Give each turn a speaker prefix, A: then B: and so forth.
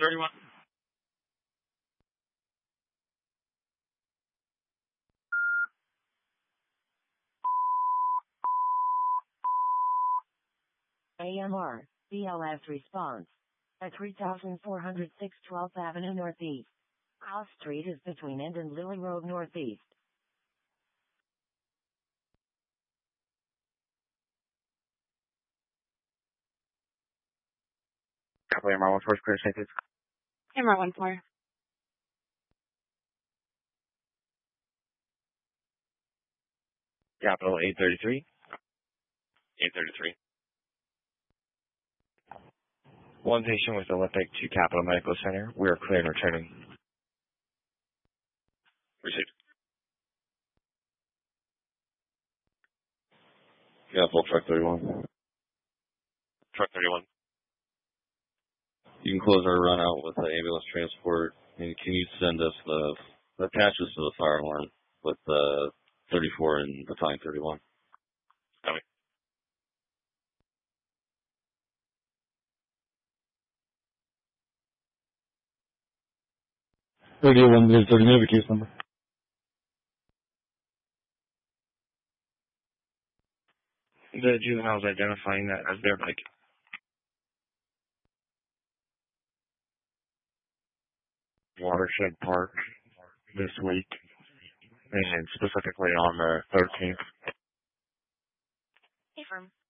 A: 31.
B: AMR, BLS response. At 3406 12th Avenue Northeast. House Street is between End and Lily Road Northeast.
A: Capital AMR 14, clear safety.
C: AMR 14.
A: Capital 833. 833. One patient with Olympic to Capital Medical Center. We are clear and returning. Received.
D: Capital Truck 31.
A: Truck 31.
D: You can close our run out with the ambulance transport, and can you send us the attaches to the fire alarm with the 34 and battalion 31?
A: Copy.
E: Radio 130, may I have a case number?
A: The juveniles identifying that as their bike. Watershed Park this week, and specifically on the 13th.
C: Affirm.